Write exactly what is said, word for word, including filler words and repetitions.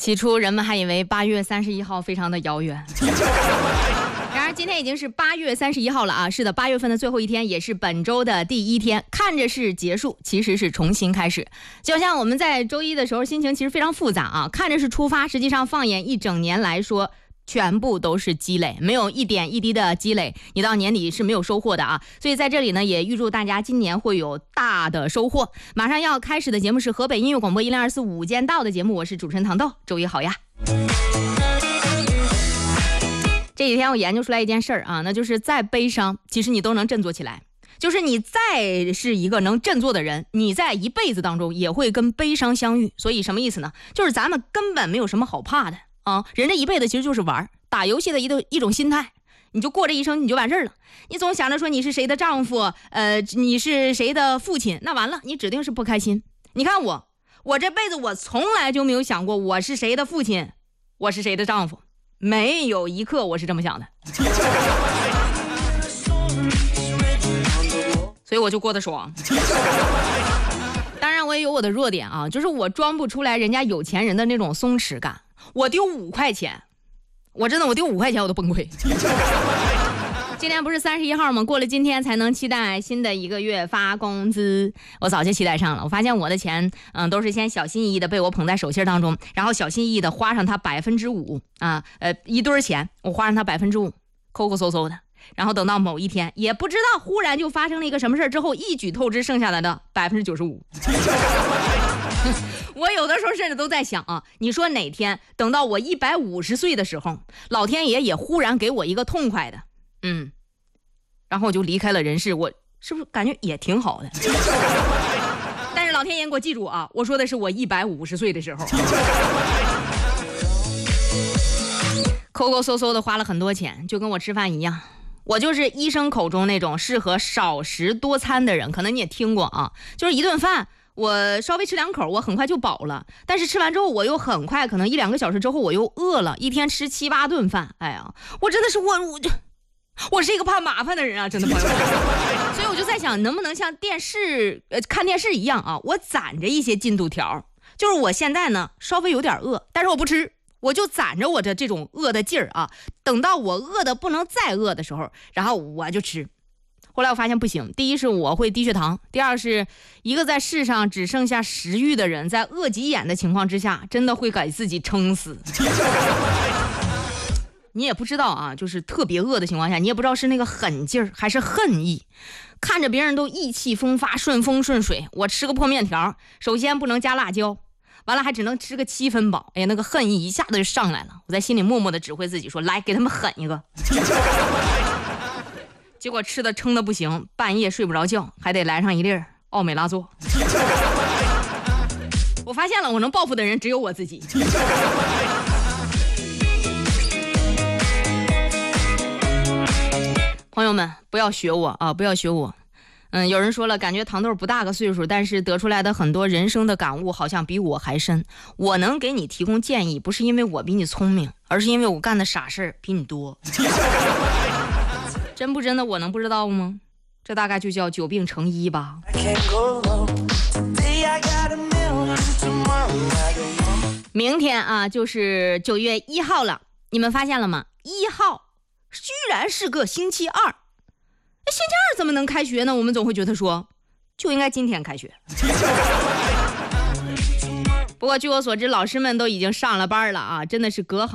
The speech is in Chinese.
起初人们还以为八月三十一号非常的遥远，然而今天已经是八月三十一号了啊！是的，八月份的最后一天，也是本周的第一天。看着是结束，其实是重新开始。就像我们在周一的时候，心情其实非常复杂啊。看着是出发，实际上放眼一整年来说，全部都是积累，没有一点一滴的积累，你到年底是没有收获的啊！所以在这里呢，也预祝大家今年会有大的收获。马上要开始的节目是河北音乐广播一零二四午间到的节目，我是主持人糖豆，周一好呀！这几天我研究出来一件事儿啊，那就是再悲伤，其实你都能振作起来。就是你再是一个能振作的人，你在一辈子当中也会跟悲伤相遇。所以什么意思呢？就是咱们根本没有什么好怕的。啊，人这一辈子其实就是玩打游戏的一个一种心态，你就过这一生你就完事儿了。你总想着说你是谁的丈夫，呃，你是谁的父亲，那完了你指定是不开心。你看我，我这辈子我从来就没有想过我是谁的父亲，我是谁的丈夫，没有一刻我是这么想的，所以我就过得爽。当然我也有我的弱点啊，就是我装不出来人家有钱人的那种松弛感。我丢五块钱，我真的我丢五块钱我都崩溃。今天不是三十一号吗？过了今天才能期待新的一个月发工资，我早就期待上了。我发现我的钱，嗯，都是先小心翼翼的被我捧在手心当中，然后小心翼翼的花上它百分之五啊，呃，一堆钱我花上它百分之五，抠抠搜搜的。然后等到某一天，也不知道忽然就发生了一个什么事之后，一举透支剩下来的百分之九十五。我有的时候甚至都在想啊，你说哪天等到我一百五十岁的时候，老天爷也忽然给我一个痛快的，嗯，然后我就离开了人世，我是不是感觉也挺好的？但是老天爷给我记住啊，我说的是我一百五十岁的时候，抠抠搜搜的花了很多钱，就跟我吃饭一样。我就是医生口中那种适合少食多餐的人，可能你也听过啊，就是一顿饭我稍微吃两口我很快就饱了，但是吃完之后我又很快，可能一两个小时之后我又饿了，一天吃七八顿饭。哎呀，我真的是我我我是一个怕麻烦的人啊，真的朋友们。所以我就在想能不能像电视呃看电视一样啊，我攒着一些进度条，就是我现在呢稍微有点饿，但是我不吃，我就攒着我的这种饿的劲儿啊，等到我饿的不能再饿的时候，然后我就吃。后来我发现不行，第一是我会低血糖，第二是一个在世上只剩下食欲的人，在饿急眼的情况之下，真的会给自己撑死。你也不知道啊，就是特别饿的情况下，你也不知道是那个狠劲儿还是恨意。看着别人都意气风发、顺风顺水，我吃个破面条，首先不能加辣椒，完了还只能吃个七分饱。哎呀，那个恨意一下子就上来了，我在心里默默的指挥自己说：“来，给他们狠一个。”结果吃的撑的不行，半夜睡不着觉，还得来上一粒奥美拉唑。我发现了，我能报复的人只有我自己。朋友们，不要学我啊！不要学我。嗯，有人说了，感觉糖豆不大个岁数，但是得出来的很多人生的感悟好像比我还深。我能给你提供建议，不是因为我比你聪明，而是因为我干的傻事比你多。真不真的我能不知道吗？这大概就叫久病成医吧。明天啊就是九月一号了，你们发现了吗？一号居然是个星期二，星期二怎么能开学呢？我们总会觉得说就应该今天开学。不过据我所知，老师们都已经上了班了啊，真的是隔行